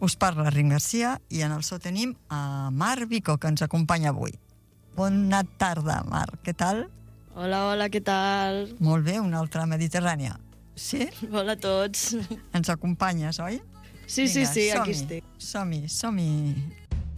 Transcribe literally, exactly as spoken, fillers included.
Us parla Rin Garcia i en el so tenim a Mar Vico, que ens acompanya avui. Bona tarda, Mar, què tal? Hola, hola, què tal? Molt bé, una altra mediterrània. Sí? Hola a tots. Ens acompanyes, oi? Sí, Vinga, sí, sí, aquí som-hi, estic. Som-hi, som-hi.